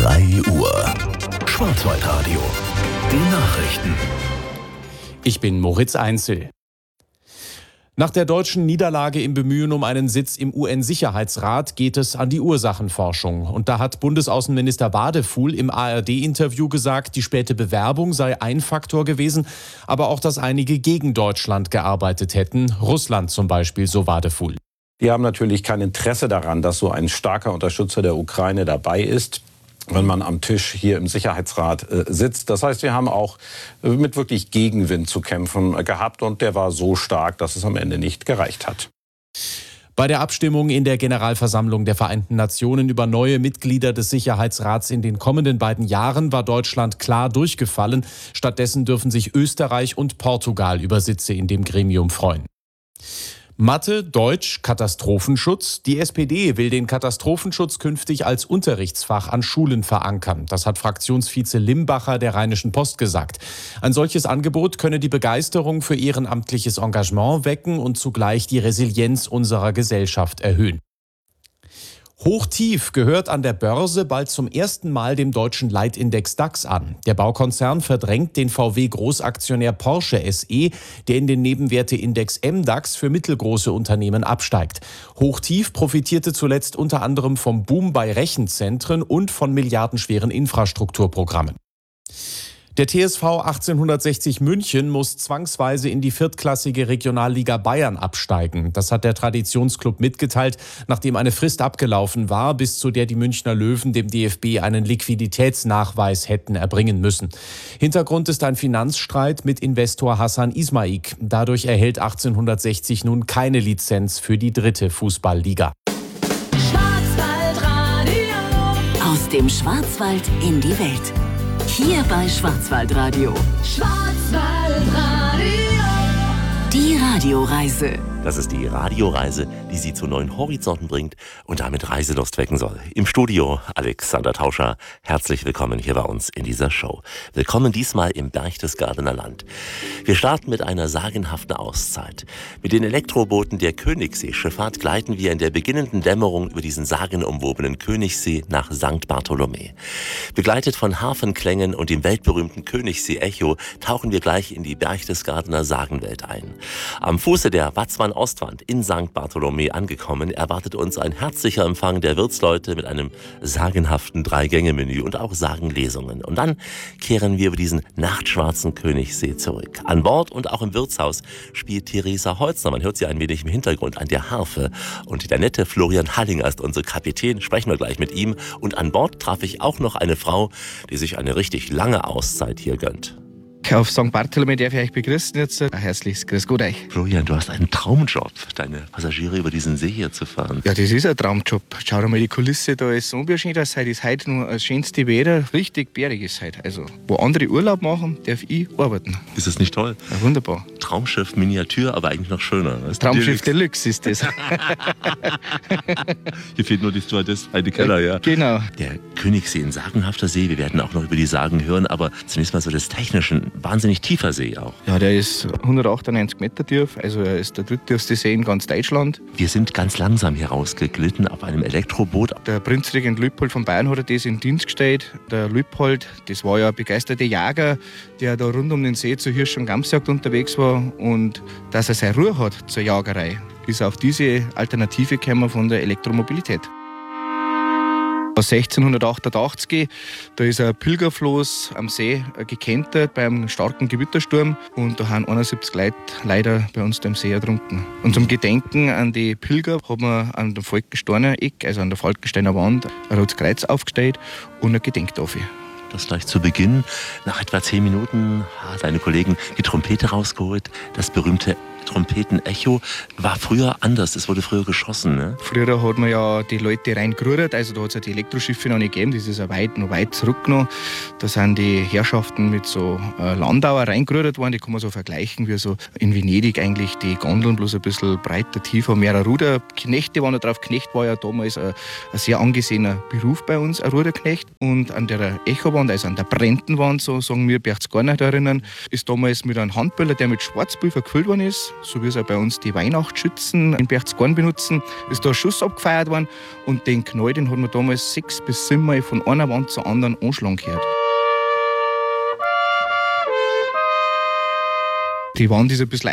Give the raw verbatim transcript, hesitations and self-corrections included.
drei Uhr. Schwarzwaldradio. Die Nachrichten. Ich bin Moritz Einzel. Nach der deutschen Niederlage im Bemühen um einen Sitz im U N-Sicherheitsrat geht es an die Ursachenforschung. Und da hat Bundesaußenminister Wadefuhl im A R D-Interview gesagt, die späte Bewerbung sei ein Faktor gewesen, aber auch, dass einige gegen Deutschland gearbeitet hätten. Russland zum Beispiel, so Wadefuhl. Die haben natürlich kein Interesse daran, dass so ein starker Unterstützer der Ukraine dabei ist, wenn man am Tisch hier im Sicherheitsrat äh, sitzt. Das heißt, wir haben auch äh, mit wirklich Gegenwind zu kämpfen äh, gehabt und der war so stark, dass es am Ende nicht gereicht hat. Bei der Abstimmung in der Generalversammlung der Vereinten Nationen über neue Mitglieder des Sicherheitsrats in den kommenden beiden Jahren war Deutschland klar durchgefallen. Stattdessen dürfen sich Österreich und Portugal über Sitze in dem Gremium freuen. Mathe, Deutsch, Katastrophenschutz. Die S P D will den Katastrophenschutz künftig als Unterrichtsfach an Schulen verankern. Das hat Fraktionsvize Limbacher der Rheinischen Post gesagt. Ein solches Angebot könne die Begeisterung für ehrenamtliches Engagement wecken und zugleich die Resilienz unserer Gesellschaft erhöhen. Hochtief gehört an der Börse bald zum ersten Mal dem deutschen Leitindex DAX an. Der Baukonzern verdrängt den V W-Großaktionär Porsche S E, der in den Nebenwerteindex M DAX für mittelgroße Unternehmen absteigt. Hochtief profitierte zuletzt unter anderem vom Boom bei Rechenzentren und von milliardenschweren Infrastrukturprogrammen. Der T S V achtzehnhundertsechzig München muss zwangsweise in die viertklassige Regionalliga Bayern absteigen. Das hat der Traditionsclub mitgeteilt, nachdem eine Frist abgelaufen war, bis zu der die Münchner Löwen dem D F B einen Liquiditätsnachweis hätten erbringen müssen. Hintergrund ist ein Finanzstreit mit Investor Hassan Ismaik. Dadurch erhält achtzehnhundertsechzig nun keine Lizenz für die dritte Fußballliga. Schwarzwaldradio. Aus dem Schwarzwald in die Welt. Hier bei Schwarzwaldradio. Schwarzwaldradio. Die Radioreise. Das ist die Radioreise, die Sie zu neuen Horizonten bringt und damit Reiselust wecken soll. Im Studio Alexander Tauscher. Herzlich willkommen hier bei uns in dieser Show. Willkommen diesmal im Berchtesgadener Land. Wir starten mit einer sagenhaften Auszeit. Mit den Elektrobooten der Königssee-Schifffahrt gleiten wir in der beginnenden Dämmerung über diesen sagenumwobenen Königssee nach Sankt Bartholomä. Begleitet von Harfenklängen und dem weltberühmten Königssee-Echo tauchen wir gleich in die Berchtesgadener Sagenwelt ein. Am Fuße der Watzmann Ostwand in Sankt Bartholomä angekommen, erwartet uns ein herzlicher Empfang der Wirtsleute mit einem sagenhaften Drei-Gänge-Menü und auch Sagenlesungen. Und dann kehren wir über diesen nachtschwarzen Königssee zurück. An Bord und auch im Wirtshaus spielt Theresa Holzner, man hört sie ein wenig im Hintergrund, an der Harfe. Und der nette Florian Hallinger ist unser Kapitän, sprechen wir gleich mit ihm. Und an Bord traf ich auch noch eine Frau, die sich eine richtig lange Auszeit hier gönnt. Auf Sankt Bartholomä darf ich euch begrüßen jetzt. Ein herzliches Grüß Gott euch. Florian, du hast einen Traumjob, deine Passagiere über diesen See hier zu fahren. Ja, das ist ein Traumjob. Schau dir mal die Kulisse, da ist so schön, dass heute ist heute nur das schönste Wetter. Richtig bärig ist heute. Also, wo andere Urlaub machen, darf ich arbeiten. Ist das nicht toll? Ja, wunderbar. Traumschiff Miniatur, aber eigentlich noch schöner. Weißt Traumschiff Deluxe ist das. Hier fehlt nur die Stewardess Heidi Keller, ja. Genau. Der Königssee, ein sagenhafter See. Wir werden auch noch über die Sagen hören, aber zunächst mal so das Technische. Wahnsinnig tiefer See auch. Ja, der ist hundertachtundneunzig Meter tief, also er ist der dritttiefste See in ganz Deutschland. Wir sind ganz langsam hier rausgeglitten auf einem Elektroboot. Der Prinzregent Lübpold von Bayern hat das in Dienst gestellt. Der Lübpold, das war ja ein begeisterter Jäger, der da rund um den See zur Hirsch- und Gamsjagd unterwegs war und dass er seine Ruhe hat zur Jagerei, ist auf diese Alternative gekommen von der Elektromobilität. sechzehnhundertachtundachtzig, da ist ein Pilgerfloß am See gekentert bei einem starken Gewittersturm und da haben einundsiebzig Leute leider bei uns am See ertrunken. Und zum Gedenken an die Pilger hat man an dem Falkensteiner Eck, also an der Falkensteiner Wand, ein rotes Kreuz aufgestellt und eine Gedenktafel. Das gleich zu Beginn. Nach etwa zehn Minuten hat eine Kollegin die Trompete rausgeholt. Das berühmte Trompeten-Echo war früher anders. Es wurde früher geschossen, ne? Früher hat man ja die Leute reingerudert. Also da hat es ja die Elektroschiffe noch nicht gegeben. Das ist ja weit, noch weit zurück noch. Da sind die Herrschaften mit so äh, Landauer reingerudert worden. Die kann man so vergleichen wie so in Venedig eigentlich die Gondeln, bloß ein bisschen breiter, tiefer, mehr Ruder. Knechte waren da drauf. Knecht war ja damals ein, ein sehr angesehener Beruf bei uns, ein Ruderknecht. Und an der Echowand, also an der Brentenwand, so sagen wir Berchtesgadener erinnern, ist damals mit einem Handböller, der mit Schwarzpulver gefüllt worden ist, damals, so wie es auch bei uns die Weihnachtsschützen in Berchtesgaden benutzen, ist da ein Schuss abgefeuert worden und den Knall, den hat man damals sechs bis sieben Mal von einer Wand zur anderen anschlagen gehört. Die Wand ist ein bisschen